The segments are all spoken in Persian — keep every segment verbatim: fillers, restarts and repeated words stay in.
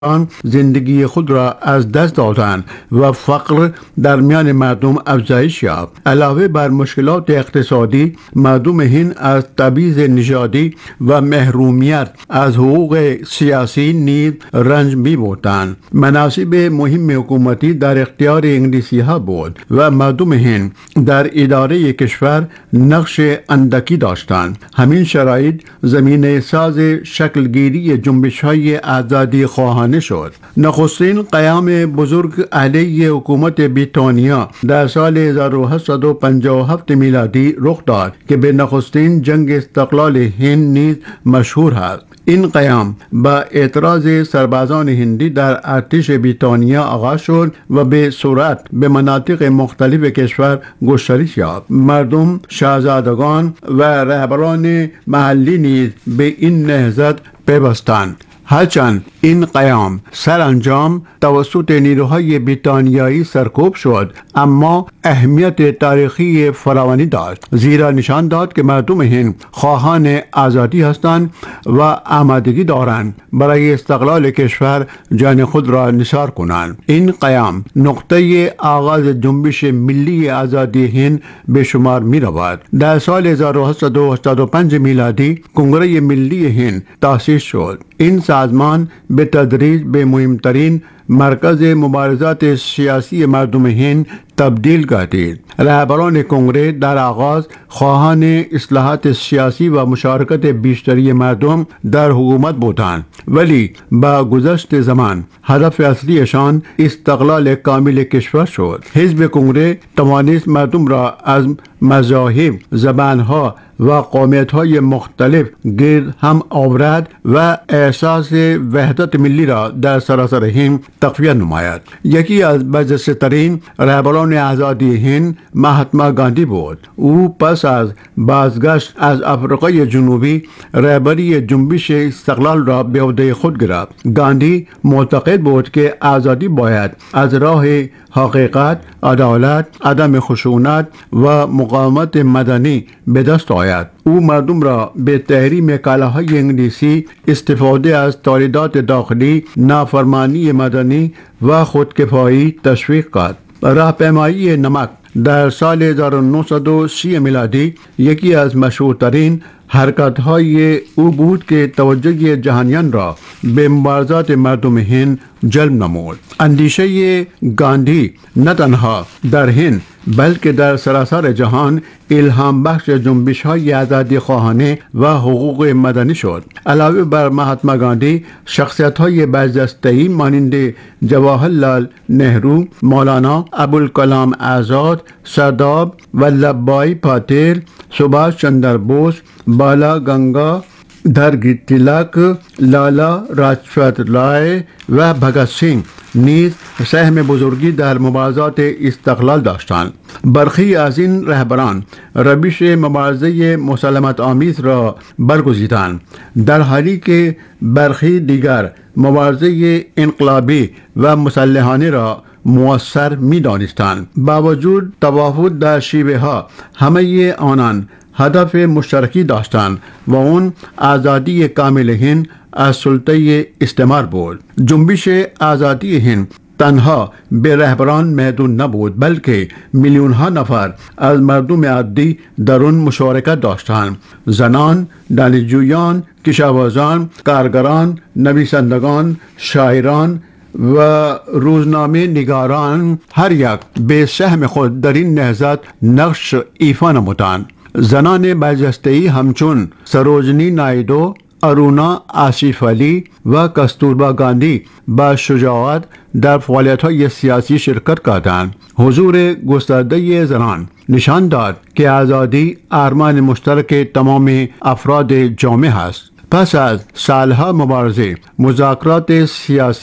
زندگی خود را از دست دادند و فقر در میان مردم افزایش یافت. علاوه بر مشکلات اقتصادی، مردم هند از تبعیض نژادی و محرومیت از حقوق سیاسی نیز رنج می‌بردند. مناصب مهم حکومتی در اختیار انگلیسی ها بود و مردم هند در اداره کشور نقش اندکی داشتند. همین شرایط زمینه ساز شکلگیری جنبش‌های آزادی خواهانه شد. نخستین قیام بزرگ علیه حکومت بریتانیا در سال هزار و هشتصد و پنجاه و هفت میلادی رخ داد که به نخستین جنگ استقلال هند نیز مشهور است. این قیام با اعتراض سربازان هندی در ارتش بریتانیا آغاز شد و به سرعت به مناطق مختلف کشور گسترش یافت. مردم، شاهزادگان و رهبران محلی نیز به این نهضت پیوستند. هرچند این قیام سرانجام توسط نیروهای بریتانیایی سرکوب شد، اما اهمیت تاریخی فراوانی داشت، زیرا نشان داد که مردم هند خواهان آزادی هستند و آمادگی دارند برای استقلال کشور جان خود را نثار کنند. این قیام نقطه آغاز جنبش ملی آزادی هند به شمار می رود. در سال هزار و هشتصد و هشتاد و پنج میلادی کنگره ملی هند تأسیس شد. این سازمان به تدریج به مهمترین مرکز مبارزات سیاسی مردم هند تبدیل گردید. رهبران کنگره در آغاز خواهان اصلاحات سیاسی و مشارکت بیشتری مردم در حکومت بودند، ولی با گذشت زمان هدف اصلیشان استقلال کامل کشور شد. حزب کنگره توانست مردم را از مذاهب، زبانها و قومیت‌های مختلف گرد هم آورد و احساس وحدت ملی را در سراسر هند تقویت نماید. یکی از برجسته‌ترین رهبران آزادی هند مهاتما گاندی بود. او پس از بازگشت از آفریقای جنوبی رهبری جنبش استقلال را به عهده خود گرفت. گاندی معتقد بود که آزادی باید از راه حقیقت، عدالت، عدم خشونت و مقاومت مدنی به دست آید. او مردم را به تحریم کالاهای انگلیسی، استفاده از تولیدات داخلی، نافرمانی مدنی و خودکفایی تشویق کرد. راهپیمایی نمک در سال هزار و نهصد و سی میلادی یکی از مشهورترین حرکت‌های او بود که توجه جهانیان را به مبارزات مردم هند جلب نمود. اندیشه گاندی نه تنها در هند بلکه در سراسر جهان الهام بخش جنبش‌های آزادی خواهانه و حقوق مدنی شد. علاوه بر مهاتما گاندی، شخصیت‌های برجسته‌ای مانند جواهرلال نهرو، مولانا ابوالکلام آزاد، سردار ولبھبھائی پٹیل، سبھاش چندر بوس، بالا گنگا دھر تلک، لالا لاجپت رائے و بھگت سنگھ نیز سهم بزرگی در مبارزات استقلال داشتند. برخی از این رهبران روش مبارزه مسالمت آمیز را برگزیدند، در حالی که برخی دیگر مبارزه انقلابی و مسلحانه را مؤثر می دانستند. با وجود تفاوت در شیوه ها، همه آنان هدف مشترکی داشتند و اون آزادی کامل هند از سلطه استعمار بود. جنبش آزادی هند تنها به رهبران محدود نبود، بلکه میلیون ها نفر از مردم عادی در آن مشارکت داشتند. زنان، دانشجویان، کشاورزان، کارگران، نویسندگان، شاعران و روزنامه نگاران هر یک به سهم خود در این نهضت نقش ایفا نمودند. زنان برجسته‌ای همچون سروجنی نایدو، ارونا آصف علی و کستوربا گاندی با شجاعت در فعالیت‌های سیاسی شرکت کردند. حضور گسترده زنان نشان داد که آزادی ارمان مشترک تمام افراد جامعه است. پس از سالها مبارزه، مذاکرات سیاسی،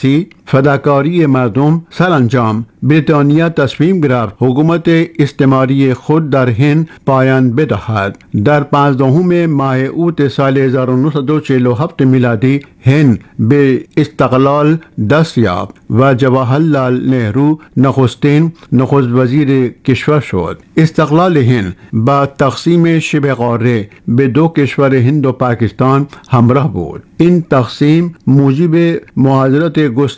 فداکاری مردم سرانجام بریتانیا تصمیم گرفت حکومت استعماری خود در هند پایان بدهد. در پانزدهم ماه اوت سال هزار و نهصد و چهل و هفت میلادی هند به استقلال دست یافت و جواهرلال نهرو نخستین نخست وزیر کشور شد. استقلال هند با تقسیم شبه قاره به دو کشور هند و پاکستان همراه بود. این تقسیم موجب مهاجرت